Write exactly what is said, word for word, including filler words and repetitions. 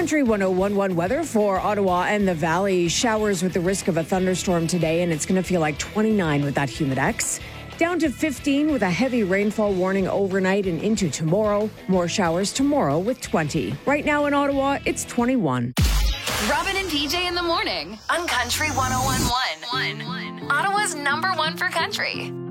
Country one oh one point one weather for Ottawa and the Valley. Showers with the risk of a thunderstorm today, and it's going to feel like twenty-nine with that Humidex. Down to fifteen with a heavy rainfall warning overnight and into tomorrow. More showers tomorrow with twenty. Right now in Ottawa, it's twenty-one. Robin and P J in the morning on Country one oh one point one. Ottawa's number one for country.